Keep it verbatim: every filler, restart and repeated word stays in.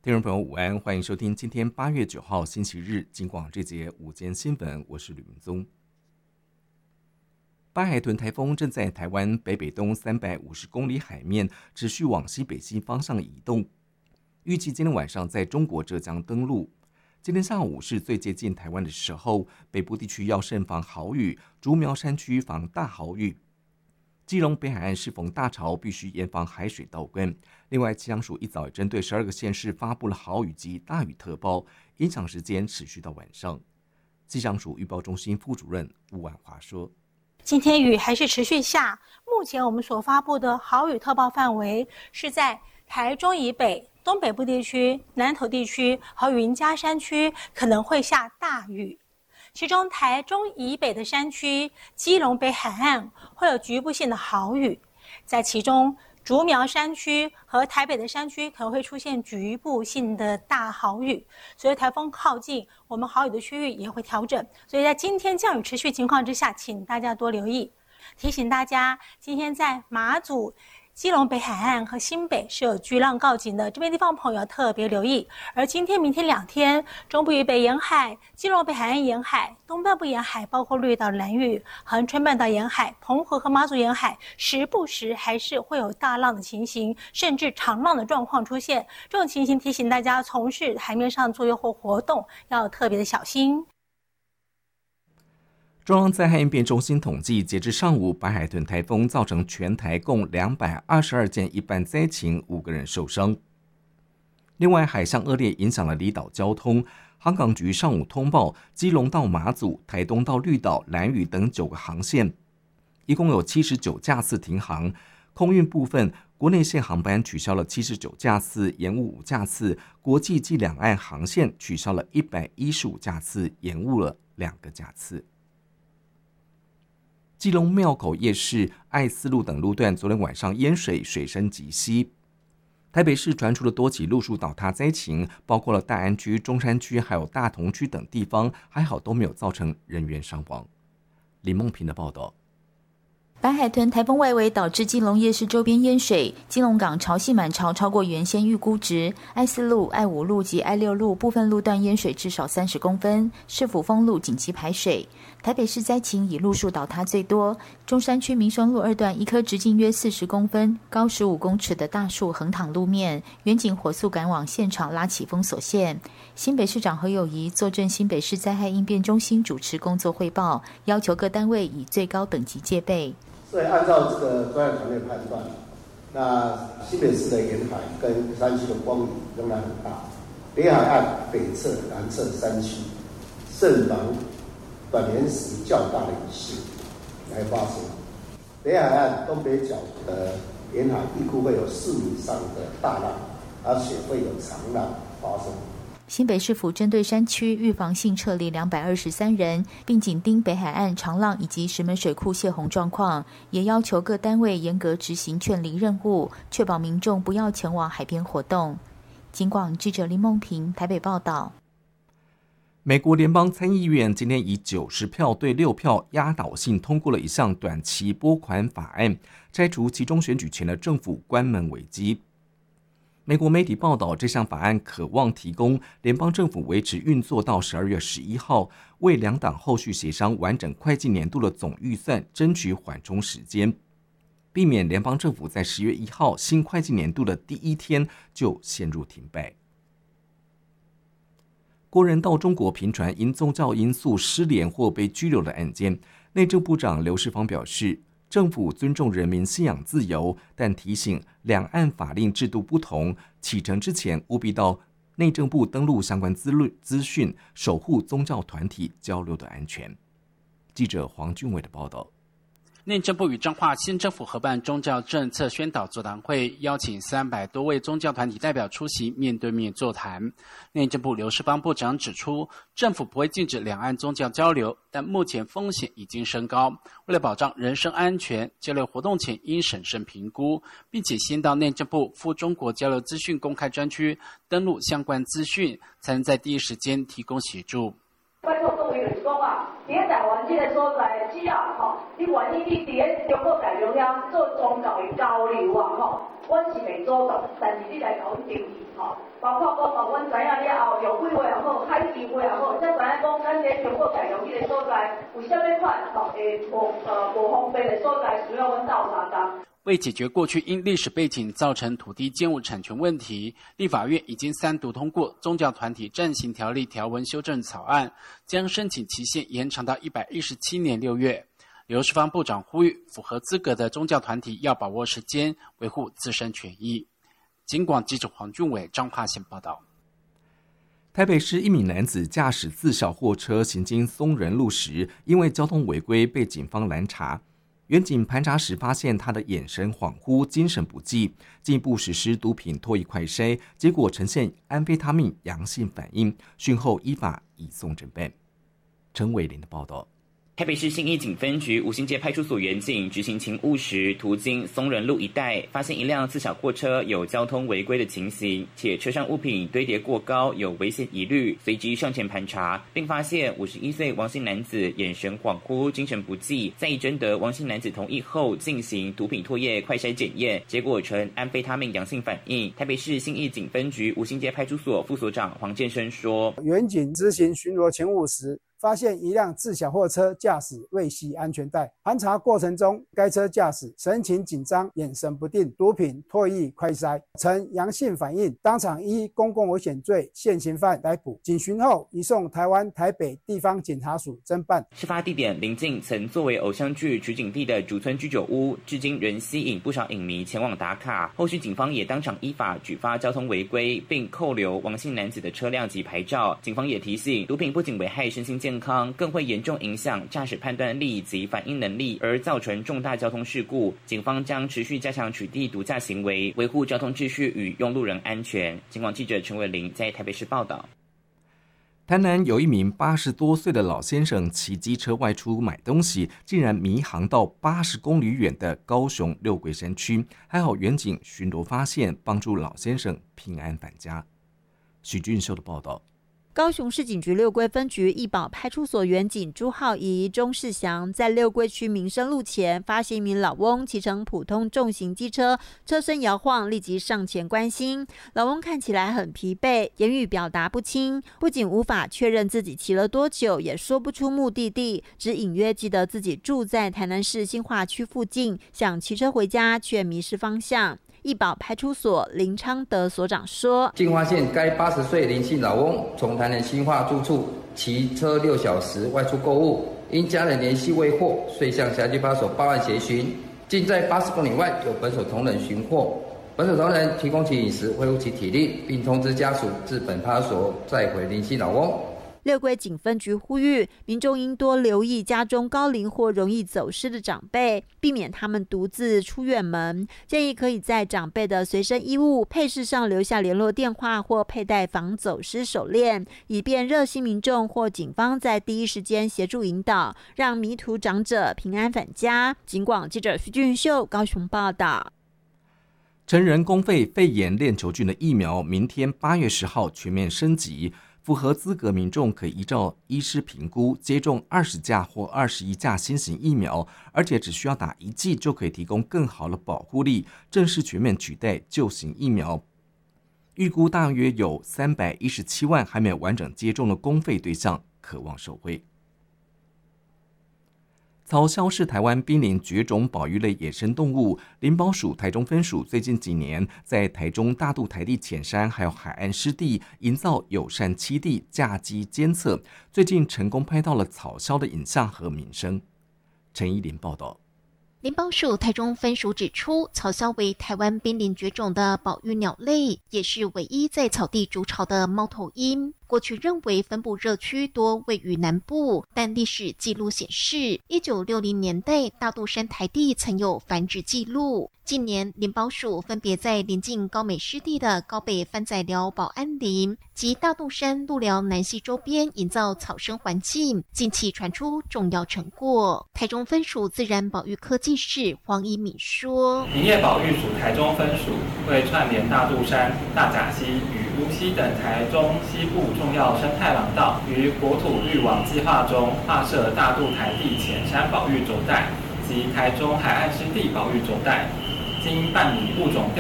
听众朋友午安，欢迎收听今天八月九号星期日金广这节午间新闻，我是吕明宗。巴海豚台风正在台湾北北东三百五十公里海面持续往西北西方向移动，预计今天晚上在中国浙江登陆。今天下午是最接近台湾的时候，北部地区要慎防豪雨，竹苗山区防大豪雨。基隆北海岸适逢大潮，必须严防海水倒灌。另外，气象署一早也针对十二个县市发布了豪雨及大雨特报，影响时间持续到晚上。气象署预报中心副主任吴婉华说：“ 今天雨还是持续下，目前我们所发布的豪雨特报范围是在台中以北、东北部地区、南投地区和云嘉山区可能会下大雨。”其中台中以北的山区、基隆北海岸会有局部性的豪雨，在其中竹苗山区和台北的山区可能会出现局部性的大豪雨。所以台风靠近，我们豪雨的区域也会调整。所以在今天降雨持续情况之下，请大家多留意。提醒大家，今天在马祖、基隆北海岸和新北是有巨浪告警的，这边地方朋友特别留意。而今天、明天两天，中部以北沿海、基隆北海岸沿海、东半部沿海，包括绿岛、兰屿、恒春半岛沿海、澎湖和马祖沿海，时不时还是会有大浪的情形，甚至长浪的状况出现。这种情形提醒大家，从事海面上作业或活动要特别的小心。 中央灾害应变中心统计，截至上午，白海豚台风造成全台共两百二十二件一般灾情，五个人受伤。另外，海象恶劣影响了离岛交通，航港局上午通报，基隆到马祖、台东到绿岛、兰屿等九个航线，一共有七十九架次停航。空运部分，国内线航班取消了七十九架次，延误五架次；国际及两岸航线取消了一百一十五架次，延误了两个架次。基隆庙口夜市、爱思路等路段昨天晚上淹水，水深及膝。台北市传出了多起路树倒塌灾情，包括了大安区、中山区还有大同区等地方，还好都没有造成人员伤亡。李梦平的报道。 白海豚台风外围导致基隆夜市周边淹水，基隆港潮汐满潮超过原先预估值，爱四路、爱五路及爱六路部分路段淹水至少三十公分，市府封路紧急排水。台北市灾情以路树倒塌最多，中山区民生路二段一棵直径约四十公分、高十五公尺的大树横躺路面，远警火速赶往现场拉起封锁线。新北市长何友宜坐镇新北市灾害应变中心主持工作汇报，要求各单位以最高等级戒备。 所以按照这个专业团队判断，那新北市的沿海跟山区的光影仍然很大，北海岸北侧、南侧山区慎防短延时较大的雨势来发生。北海岸东北角的沿海预估会有四米以上的大浪，而且会有长浪发生。 新北市府针对山区预防性撤离两百二十三人，并紧盯北海岸长浪以及石门水库泄洪状况，也要求各单位严格执行劝离任务，确保民众不要前往海边活动。警广记者林梦平台北报道。 美国联邦参议院今天以九十票对六票压倒性通过了一项短期拨款法案，拆除其中选举前的政府关门危机。美国媒体报道，这项法案渴望提供联邦政府维持运作到十二月十一号，为两党后续协商完整会计年度的总预算争取缓冲时间，避免联邦政府在十月一号新会计年度的第一天就陷入停摆。国人到中国频传因宗教因素失联或被拘留的案件，内政部长刘世芳表示，政府尊重人民信仰自由，但提醒两岸法令制度不同，启程之前务必到内政部登录相关资讯，守护宗教团体交流的安全。记者黄俊伟的报道。 内政部与彰化县政府合办宗教政策宣导座谈会，邀请三百多位宗教团体代表出席面对面座谈。内政部刘世芳部长指出，政府不会禁止两岸宗教交流，但目前风险已经升高，为了保障人身安全，交流活动前应审慎评估，并且先到内政部赴中国交流资讯公开专区登录相关资讯，才能在第一时间提供协助。 拜托各位人说话。 伫咧台湾这个所在，只要吼，你愿意去伫咧中国大陆遐做宗教的交流啊，吼，阮是袂主动，但是你来甲阮登记，吼，包括讲哦，阮知影了后，有规划也好，海事会也好，才知影讲咱咧中国大陆这个所在有啥物款吼，诶，无呃无方便的所在，需要阮斗相共。 为解决过去因历史背景造成土地建物产权问题，立法院已经三读通过《宗教团体暂行条例》条文修正草案，将申请期限延长到一百一十七年六月。刘世芳部长呼吁，符合资格的宗教团体要把握时间，维护自身权益。警广记者黄俊伟彰化县报道。 台北市一名男子驾驶自小货车行经松仁路时，因为交通违规被警方拦查。员警盘查时发现他的眼神恍惚、精神不济，进一步实施毒品唾液快筛，结果呈现安非他命阳性反应，讯后依法移送侦办。陈伟林的报道。 台北市信义警分局五星街派出所员警执行勤务时，途经松仁路一带，发现一辆自小货车有交通违规的情形，且车上物品堆叠过高，有危险疑虑，随即上前盘查，并发现五十一岁王姓男子眼神恍惚、精神不济，在已征得王姓男子同意后，进行毒品唾液快筛检验，结果呈安非他命阳性反应。台北市信义警分局五星街派出所副所长黄建生说：“ 员警执行巡逻勤务时，发现一辆自小货车驾驶未系安全带，盘查过程中，该车驾驶神情紧张、眼神不定，毒品唾液快筛呈阳性反应，当场依公共危险罪现行犯逮捕，警询后移送台湾台北地方检察署侦办。” 事发地点邻近曾作为偶像剧取景地的竹村居酒屋，至今仍吸引不少影迷前往打卡。后续警方也当场依法举发交通违规，并扣留王姓男子的车辆及牌照。警方也提醒，毒品不仅危害身心健康，更会严重影响驾驶判断力及反应能力，而造成重大交通事故。警方将持续加强取缔毒驾行为，维护交通秩序与用路人安全。警广记者陈伟玲在台北市报道。 台南有一名八十多岁的老先生骑机车外出买东西，竟然迷航到八十公里远的高雄六龟山区，还好远警巡逻发现，帮助老先生平安返家。许俊秀的报道。 高雄市警局六龟分局义保派出所员警朱浩仪、钟世祥在六龟区民生路前发现一名老翁骑乘普通重型机车，车身摇晃，立即上前关心。老翁看起来很疲惫，言语表达不清，不仅无法确认自己骑了多久，也说不出目的地，只隐约记得自己住在台南市新化区附近，想骑车回家却迷失方向。义保派出所林昌德所长说， 经发现该八十岁林姓老翁从台南新化住处骑车六小时外出购物，因家人联系未获，遂向辖区派出所报案协寻。竟在八十公里外有本所同仁寻获，本所同仁提供其饮食，恢复其体力，并通知家属至本派出所载回林姓老翁。 六龟警分局呼吁民众应多留意家中高龄或容易走失的长辈，避免他们独自出远门。建议可以在长辈的随身衣物配饰上留下联络电话或佩戴防走失手链，以便热心民众或警方在第一时间协助引导，让迷途长者平安返家。警广记者徐俊秀高雄报道。 成人公费肺炎链球菌的疫苗明天八月十号全面升级。符合资格民众可依照医师评估接种二十价或二十一价新型疫苗，而且只需要打一剂就可以提供更好的保护力，正式全面取代旧型疫苗。预估大约有三百一十七万还没有完整接种的公费对象渴望受惠。草鸮是台湾濒临绝种保育类野生动物，林保署台中分署最近几年在台中大肚台地浅山还有海岸湿地营造友善栖地架机监测，最近成功拍到了草鸮的影像和名声。陈依林报道。 林保署台中分署指出，草鸮为台湾濒临绝种的保育鸟类，也是唯一在草地筑巢的猫头鹰。过去认为分布热区多位于南部，但历史记录显示，一九六零年代大肚山台地曾有繁殖记录。 近年林保署分别在临近高美湿地的高北番仔寮保安林及大肚山鹿寮南溪周边营造草生环境，近期传出重要成果。台中分署自然保育科技室黄一敏说， 林业保育署台中分署为串联大肚山、大甲溪与乌溪等台中西部重要生态廊道，于国土绿网计划中划设大肚台地浅山保育轴带及台中海岸湿地保育轴带，经办理物种